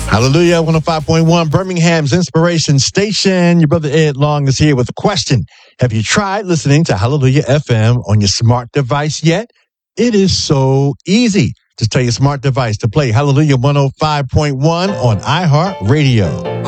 Hallelujah, 105.1 Birmingham's Inspiration Station. Your brother Ed Long is here with a question. Have you tried listening to Hallelujah FM on your smart device yet? It is so easy. Just tell your smart device to play Hallelujah 105.1 on iHeartRadio.